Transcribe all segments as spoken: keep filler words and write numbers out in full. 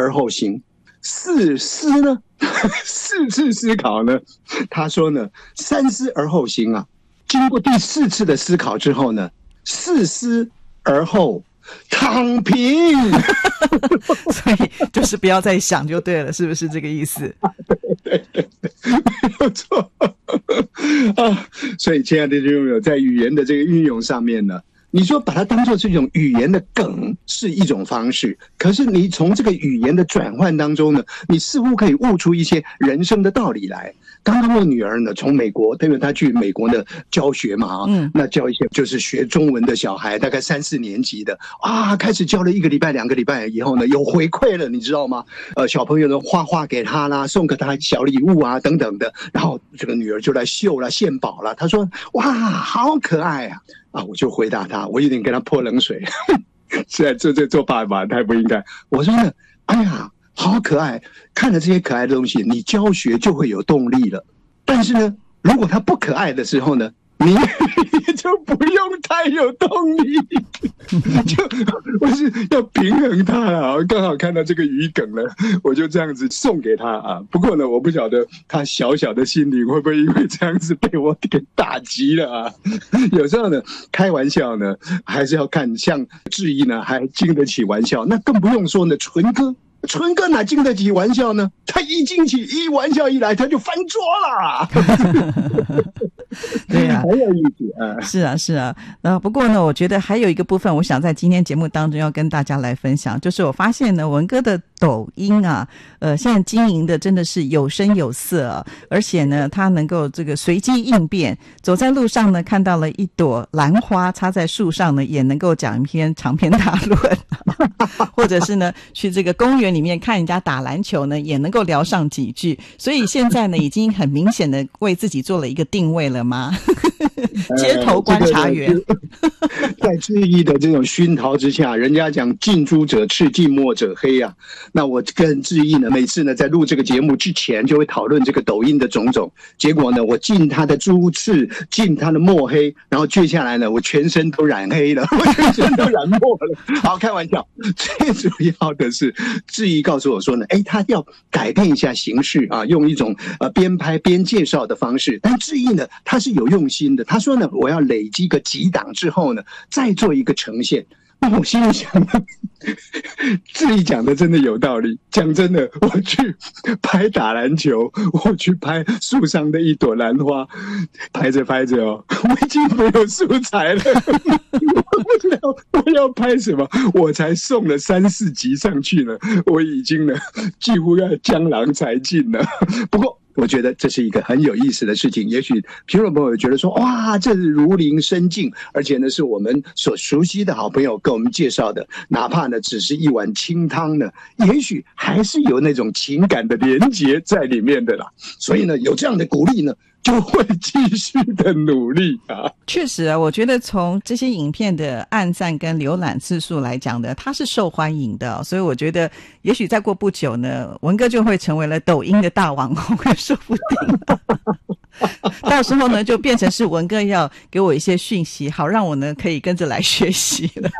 而后行。四思呢，四次思考呢，他说呢，三思而后行啊。经过第四次的思考之后呢，四思而后躺平。 所以就是不要再想就对了，是不是这个意思？ 对对对，没有错啊。所以亲爱的听众朋友，在语言的这个运用上面呢，你说把它当作是一种语言的梗是一种方式，可是你从这个语言的转换当中呢，你似乎可以悟出一些人生的道理来。刚刚我女儿呢，从美国，因为她去美国的教学嘛，嗯，那教一些就是学中文的小孩，大概三四年级的啊，开始教了一个礼拜、两个礼拜以后呢，有回馈了，你知道吗？呃，小朋友呢画画给他啦，送给他小礼物啊，等等的，然后这个女儿就来秀了、献宝了。她说：“哇，好可爱啊！”啊，我就回答她，我有点跟她泼冷水，现在这这做爸爸太不应该。我说呢，哎呀。好可爱，看了这些可爱的东西，你教学就会有动力了。但是呢，如果它不可爱的时候呢，你就不用太有动力，就我是要平衡它啊。刚好看到这个语梗了，我就这样子送给他啊。不过呢，我不晓得他小小的心灵会不会因为这样子被我给打击了啊。有时候呢，开玩笑呢，还是要看，像志毅呢，还经得起玩笑，那更不用说呢，纯哥。纯哥哪经得起玩笑呢？他一经起一玩笑一来，他就翻桌了。 对呀、啊， 很有意思啊。 是啊，是啊。呃，不过呢，我觉得还有一个部分，我想在今天节目当中要跟大家来分享，就是我发现呢，文哥的抖音啊，呃，现在经营的真的是有声有色、啊，而且呢，他能够这个随机应变，走在路上呢，看到了一朵兰花插在树上呢，也能够讲一篇长篇大论，或者是呢，去这个公园里面看人家打篮球呢，也能够聊上几句。所以现在呢，已经很明显的为自己做了一个定位了吗？街头观察员。呃这个、在志毅的这种熏陶之下，人家讲近朱者赤，近墨者黑啊。那我跟志毅呢，每次呢在录这个节目之前，就会讨论这个抖音的种种。结果呢，我近他的朱赤，近他的墨黑，然后接下来呢，我全身都染黑了，我全身都染墨了。好，开玩笑。最主要的是，志毅告诉我说呢，哎，他要改变一下形式啊，用一种呃边拍边介绍的方式。但志毅呢，他是有用心的。他说呢，我要累积个几档之后呢，再做一个呈现。那我心里想，志毅讲的真的有道理。讲真的，我去拍打篮球，我去拍树上的一朵兰花，拍着拍着哦，我已经没有素材了。我不知道我要拍什么，我才送了三四集上去呢，我已经呢几乎要江郎才尽了。不过我觉得这是一个很有意思的事情，也许听众朋友觉得说，哇，这是如临深境，而且呢是我们所熟悉的好朋友跟我们介绍的，哪怕呢只是一碗清汤呢，也许还是有那种情感的连结在里面的啦。所以呢，有这样的鼓励呢，就会继续的努力啊。 确实啊，我觉得从这些影片的按赞跟浏览次数来讲的，它是受欢迎的、哦，所以我觉得也许再过不久呢，文哥就会成为了抖音的大网红，说不定。到时候呢，就变成是文哥要给我一些讯息，好让我呢可以跟着来学习了。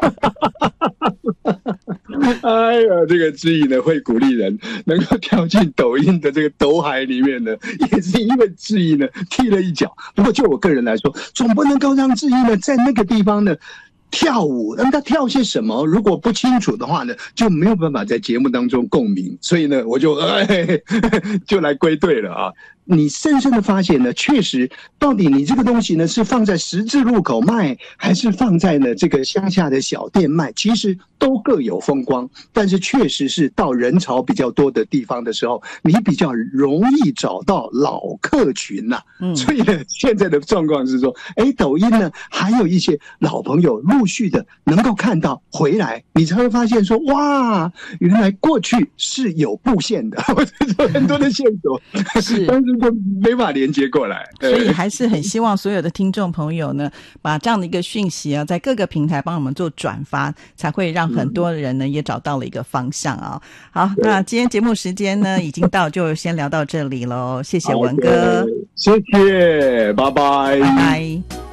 哎呀，这个志毅呢会鼓励人能够跳进抖音的这个抖海里面呢，也是因为志毅呢踢了一脚。不过就我个人来说，总不能够让志毅呢在那个地方呢跳舞，让他跳些什么，如果不清楚的话呢，就没有办法在节目当中共鸣。所以呢，我就哎就来归队了啊。你深深的发现呢，确实，到底你这个东西呢是放在十字路口卖，还是放在呢这个乡下的小店卖，其实都各有风光。但是确实是到人潮比较多的地方的时候，你比较容易找到老客群呐、啊。嗯，所以呢，现在的状况是说，哎，抖音呢还有一些老朋友陆续的能够看到回来，你才会发现说，哇，原来过去是有布线的，或者说很多的线索是，但是就没法连接过来。 所以还是很希望所有的听众朋友呢，把这样的一个讯息啊，在各个平台帮我们做转发，才会让很多人呢也找到了一个方向啊。好，那今天节目时间呢已经到，就先聊到这里咯，谢谢文哥， 谢谢，拜拜， 拜拜。